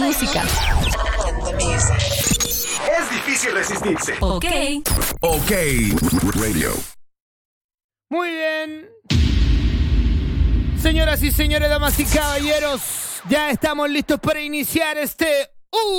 música. Es difícil resistirse. Ok. Ok Radio. Muy bien. Señoras y señores, damas y caballeros, ya estamos listos para iniciar este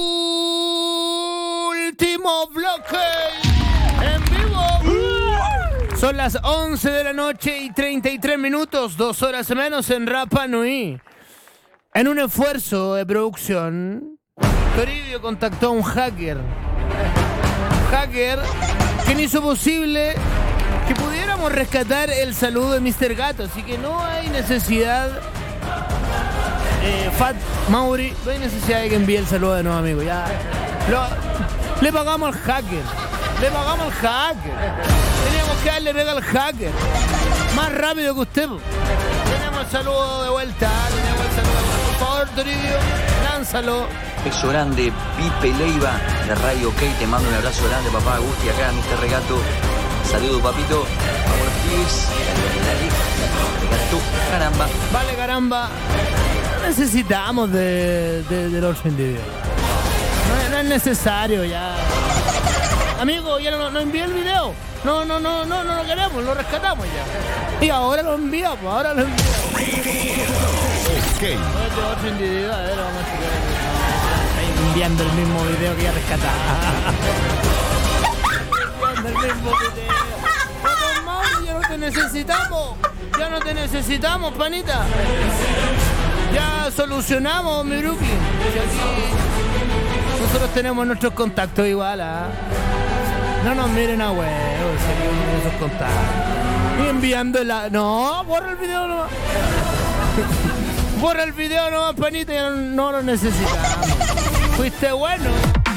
último bloque en vivo. Son las 11 de la noche y 33 minutos, 2 horas menos en Rapa Nui. En un esfuerzo de producción, Toribio contactó a un hacker que hizo posible que pudiéramos rescatar el saludo de Mr. Gato, así que no hay necesidad, Fat Mauri, no hay necesidad de que envíe el saludo de nuevo, amigo. Ya le pagamos al hacker, teníamos que darle pega al hacker, más rápido que usted. Tenemos el saludo de vuelta, por favor, Toribio, lánzalo. Beso grande, Pipe Leiva de Radio OK, te mando un abrazo grande, papá Agusti, acá, Mr. Regato. Saludos, papito. Vamos, pibes. Dale. Regato, caramba. Vale, caramba. No necesitamos del orden de video. No es necesario ya. Amigo, ya no envié el video. No lo queremos, lo rescatamos ya. Y ahora lo enviamos, Ok. Este orden de video, a ver, vamos a checar. Enviando el mismo video que ya rescataba. Enviando el mismo video. Vamos, Mauri, ya no te necesitamos, panita. Ya solucionamos, mi Bruki. Nosotros tenemos nuestros contactos igual, No nos miren a huevo, seguimos esos contactos. Y enviando No, borra el video nomás. Borra el video nomás, panita, ya no lo necesitamos. Fuiste bueno.